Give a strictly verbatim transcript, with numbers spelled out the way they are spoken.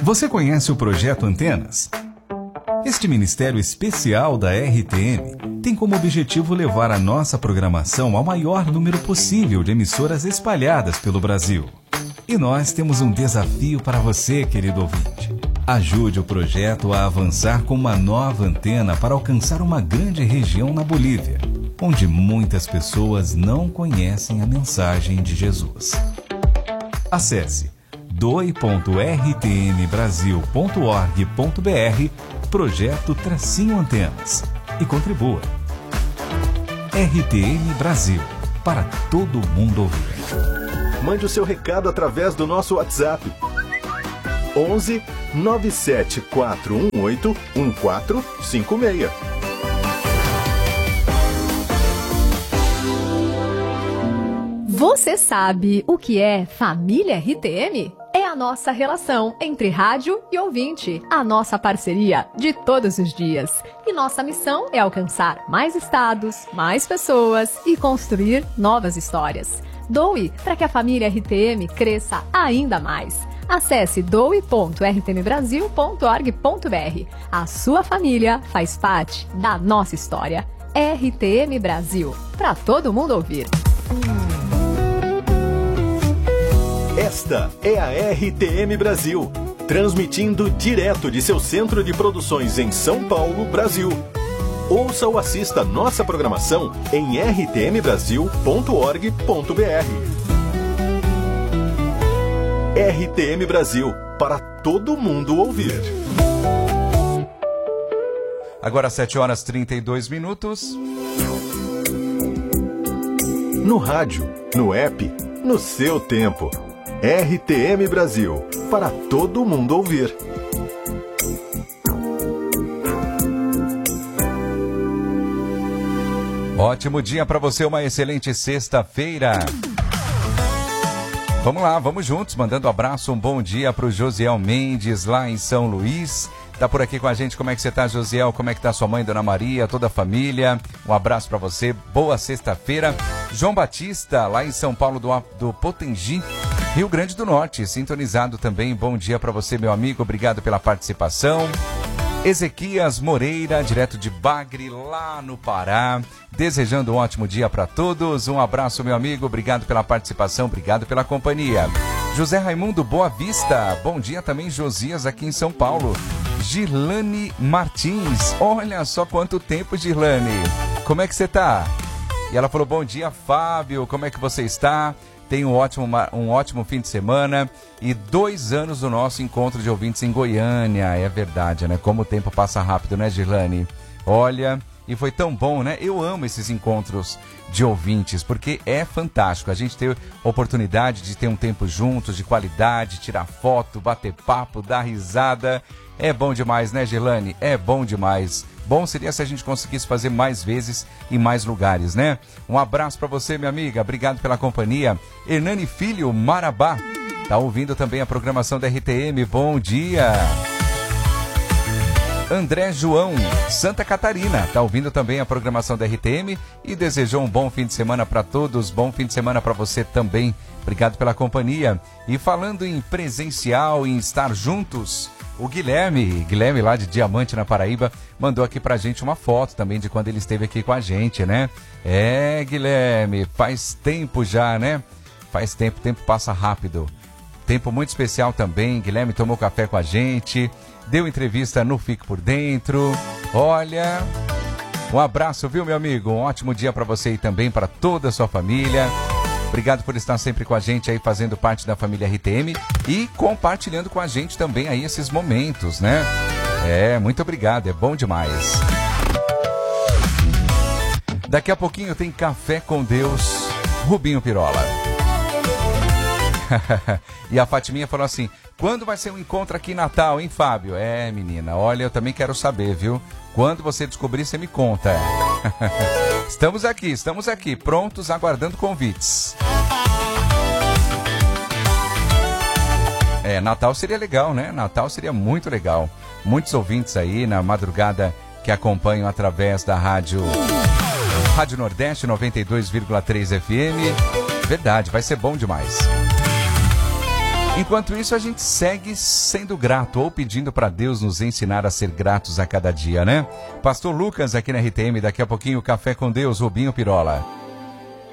Você conhece o Projeto Antenas? Este ministério especial da R T M tem como objetivo levar a nossa programação ao maior número possível de emissoras espalhadas pelo Brasil. E nós temos um desafio para você, querido ouvinte. Ajude o projeto a avançar com uma nova antena para alcançar uma grande região na Bolívia, onde muitas pessoas não conhecem a mensagem de Jesus. Acesse doe ponto r t m brasil ponto org ponto b r Projeto Tracinho Antenas e contribua. R T M Brasil, para todo mundo ouvir. Mande o seu recado através do nosso WhatsApp. onze nove sete quatro um oito um quatro cinco seis. Você sabe o que é Família R T M? É a nossa relação entre rádio e ouvinte, a nossa parceria de todos os dias. E nossa missão é alcançar mais estados, mais pessoas e construir novas histórias. Doe para que a família R T M cresça ainda mais. Acesse doe ponto r t m brasil ponto org ponto b r. A sua família faz parte da nossa história. R T M Brasil, para todo mundo ouvir. Esta é a R T M Brasil, transmitindo direto de seu centro de produções em São Paulo, Brasil. Ouça ou assista nossa programação em r t m brasil ponto org ponto b r. R T M Brasil, para todo mundo ouvir. Agora sete horas e trinta e dois minutos. No rádio, no app, no seu tempo. R T M Brasil, para todo mundo ouvir. Ótimo dia para você, uma excelente sexta-feira. Vamos lá, vamos juntos, mandando um abraço, um bom dia para o Josiel Mendes, lá em São Luís. Tá por aqui com a gente, como é que você tá, Josiel? Como é que tá sua mãe, Dona Maria, toda a família? Um abraço para você, boa sexta-feira. João Batista, lá em São Paulo do, do Potengi, Rio Grande do Norte, sintonizado também. Bom dia para você, meu amigo, obrigado pela participação. Ezequias Moreira, direto de Bagre, lá no Pará, desejando um ótimo dia para todos. Um abraço, meu amigo, obrigado pela participação, obrigado pela companhia. José Raimundo Boa Vista, bom dia também, Josias, aqui em São Paulo. Girlane Martins, olha só quanto tempo, Girlane, como é que você tá? E ela falou, bom dia, Fábio, como é que você está? Tenha um ótimo, um ótimo fim de semana e dois anos do nosso encontro de ouvintes em Goiânia. É verdade, né? Como o tempo passa rápido, né, Girlane? Olha, e foi tão bom, né? Eu amo esses encontros de ouvintes, porque é fantástico. A gente ter oportunidade de ter um tempo juntos, de qualidade, tirar foto, bater papo, dar risada. É bom demais, né, Girlane? É bom demais. Bom seria se a gente conseguisse fazer mais vezes em mais lugares, né? Um abraço para você, minha amiga. Obrigado pela companhia. Hernani Filho, Marabá. Tá ouvindo também a programação da R T M. Bom dia. André João, Santa Catarina. Tá ouvindo também a programação da R T M e desejou um bom fim de semana para todos. Bom fim de semana para você também. Obrigado pela companhia. E falando em presencial, em estar juntos, o Guilherme, Guilherme lá de Diamante, na Paraíba, mandou aqui pra gente uma foto também de quando ele esteve aqui com a gente, né? É, Guilherme, faz tempo já, né? Faz tempo, tempo passa rápido. Tempo muito especial também, Guilherme tomou café com a gente, deu entrevista no Fique Por Dentro. Olha, um abraço, viu, meu amigo? Um ótimo dia pra você e também para toda a sua família. Obrigado por estar sempre com a gente aí, fazendo parte da família R T M e compartilhando com a gente também aí esses momentos, né? É, muito obrigado, é bom demais. Daqui a pouquinho tem Café com Deus, Rubinho Pirola. E a Fatiminha falou assim, quando vai ser um encontro aqui em Natal, hein, Fábio? É, menina, olha, eu também quero saber, viu? Quando você descobrir, você me conta. Estamos aqui, estamos aqui, prontos, aguardando convites. É, Natal seria legal, né? Natal seria muito legal. Muitos ouvintes aí na madrugada que acompanham através da rádio Rádio Nordeste noventa e dois vírgula três F M. Verdade, vai ser bom demais. Enquanto isso, a gente segue sendo grato ou pedindo para Deus nos ensinar a ser gratos a cada dia, né? Pastor Lucas aqui na R T M, daqui a pouquinho, Café com Deus, Rubinho Pirola.